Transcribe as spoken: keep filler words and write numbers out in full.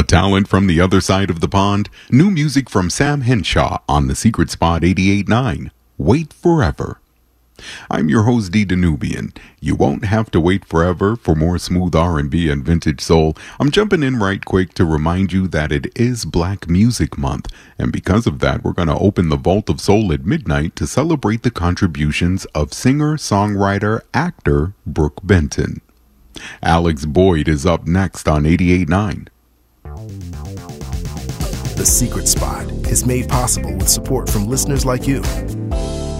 talent from the other side of the pond. New music from Sam Henshaw on The Secret Spot eighty-eight point nine. Wait Forever. I'm your host, D. Danubian. You won't have to wait forever for more smooth R and B and vintage soul. I'm jumping in right quick to remind you that it is Black Music Month, and because of that, we're going to open the Vault of Soul at midnight to celebrate the contributions of singer, songwriter, actor Brooke Benton. Alex Boyd is up next on eighty-eight point nine. The Secret Spot is made possible with support from listeners like you.